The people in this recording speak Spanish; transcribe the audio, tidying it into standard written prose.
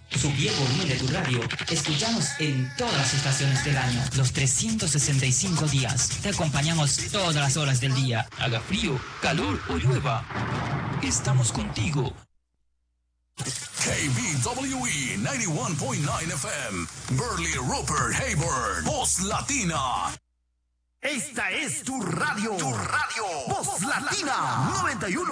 Subí el volumen de tu radio. Escuchamos en todas las estaciones del año. Los 365 días. Te acompañamos todas las horas del día. Haga frío, calor o llueva. Estamos contigo. KBWE 91.9 FM. Burley Rupert Hayward. Voz Latina. Esta es tu radio. Voz Latina 91.